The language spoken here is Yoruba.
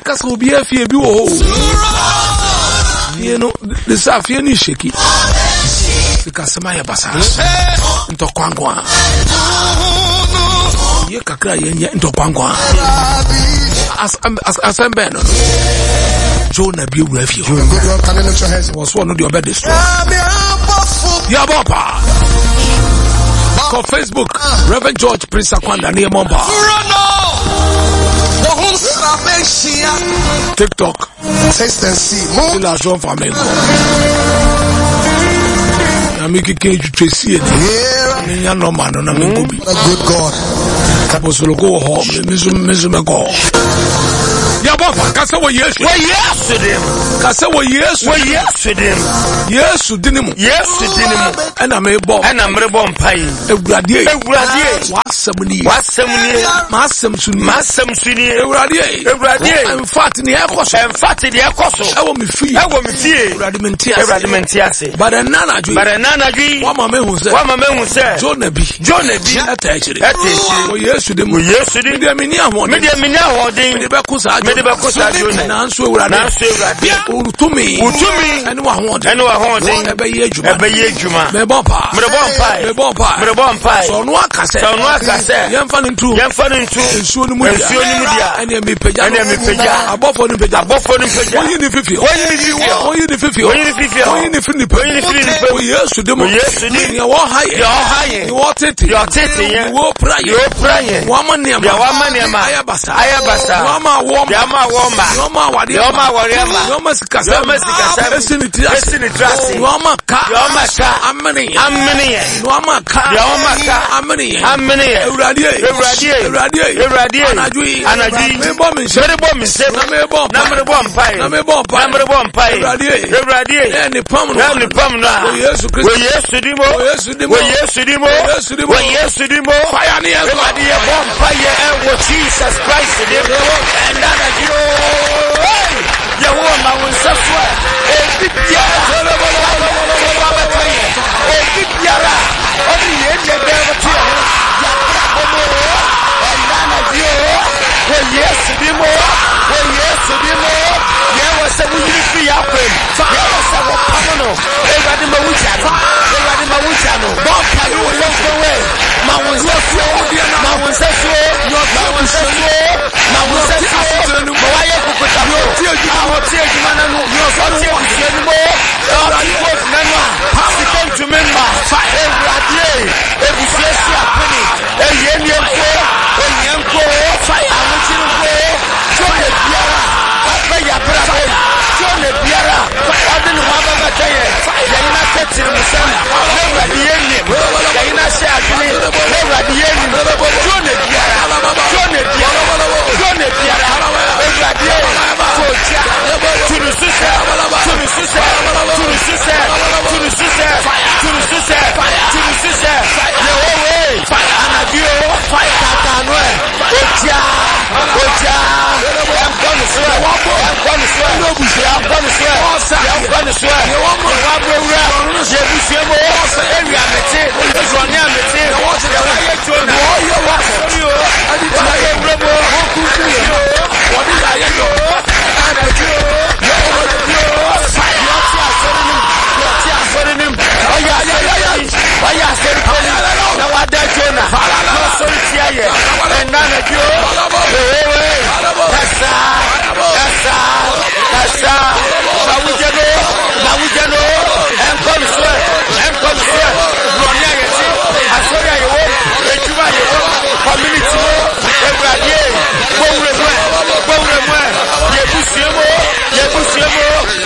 kasa obi afie bi wo ho no this afie ni sheki sikasema ya basa ntokwangwa ye kakra ye ntokwangwa asembe no Jonah bi ewura afie was one of the obey destroy ya bopa on Facebook Reverend George Prince Akwanda near Momba TikTok taste and see more la Jean famille amiki keju twesi ni nya no man na me gobi good God kaposolo go home mizu me go ya bofa kasa wo Yesu kasa wo Yesu dinimu ana me bo mpai ewurade wasem ni masem suni ewurade in fact ni ekoso ewo me fie ewurade mentiase bara nana jui wama me hu se Jonah bi atachiri wo Yesu dinimu media mini ahode me be kusa Jonah nanso ewurade urutumi ene wa hode ebe ye djuma me bon pa so no akase yemfa no ntu ensuo no mu dia ene me peja abofo no peja oyi ni fifi o Yesu demo ni wo haye ni wo tete wo praye wo maniama ayabasa wo ma wade wo ma sikasa esini trasi wo ma ka amene wo ma ka amene ewurade anajui me bo mi se na me bo mpai ewurade ni pam no wo Yesu dimo fire ni ewurade bo mpai wo Jesus Christ dimo and anajui Yehovah ma wonsafwa ebibiara odi yeje bebe tia Yesu dimo yewa se wuyiri fi yapem yewa se wo pamono ewade ma wuja no bonka yo lefowe ma wonsafwa ma waye kukuta yo tie juma na no yo so tie ni mo come to member ewade ebusuesi apeni eyenko fire amuchiriko Jonah biara ya bravo Jonah biara adini waba bataye yana tetiri musana ewade yeni yana sha adini ewade yeni Jonah biara ewade koja tunususa anadio katanwe oja I'm gonna swear.